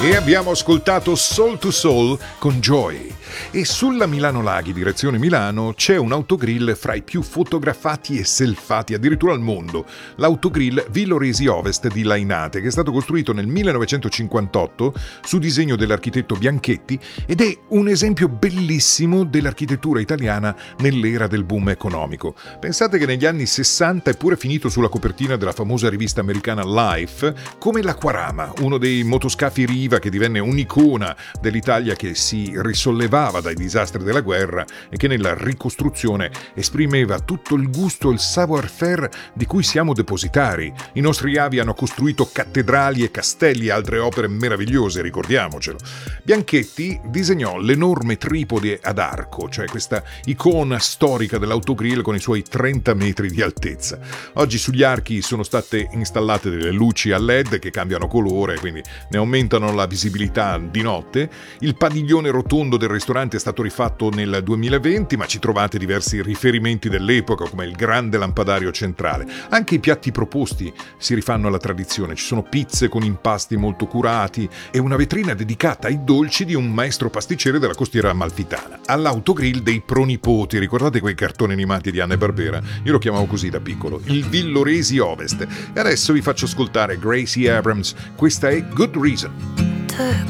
E abbiamo ascoltato Soul to Soul con Joy. E sulla Milano Laghi, direzione Milano, c'è un autogrill fra i più fotografati e selfati addirittura al mondo, l'autogrill Villoresi Ovest di Lainate, che è stato costruito nel 1958 su disegno dell'architetto Bianchetti ed è un esempio bellissimo dell'architettura italiana nell'era del boom economico. Pensate che negli anni 60 è pure finito sulla copertina della famosa rivista americana Life come l'Aquarama, uno dei motoscafi Riva che divenne un'icona dell'Italia che si risollevava dai disastri della guerra e che nella ricostruzione esprimeva tutto il gusto e il savoir-faire di cui siamo depositari. I nostri avi hanno costruito cattedrali e castelli e altre opere meravigliose, ricordiamocelo. Bianchetti disegnò l'enorme tripode ad arco, cioè questa icona storica dell'autogrill con i suoi 30 metri di altezza. Oggi sugli archi sono state installate delle luci a LED che cambiano colore, quindi ne aumentano la visibilità di notte. Il padiglione rotondo del ristorante è stato rifatto nel 2020, ma ci trovate diversi riferimenti dell'epoca come il grande lampadario centrale. Anche i piatti proposti si rifanno alla tradizione, ci sono pizze con impasti molto curati e una vetrina dedicata ai dolci di un maestro pasticcere della costiera amalfitana. All'autogrill dei pronipoti, ricordate quei cartoni animati di Hanna-Barbera? Io lo chiamavo così da piccolo, il Villoresi Ovest. E adesso vi faccio ascoltare Gracie Abrams, questa è Good Reason. Took